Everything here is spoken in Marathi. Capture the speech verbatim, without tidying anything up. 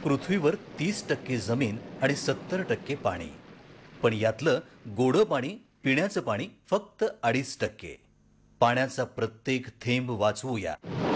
पृथ्वीवर तीस टक्के जमीन आणि सत्तर टक्के पाणी, पण यातलं गोडं पाणी, पिण्याचं पाणी फक्त अडीच टक्के. पाण्याचा प्रत्येक थेंब वाचवूया.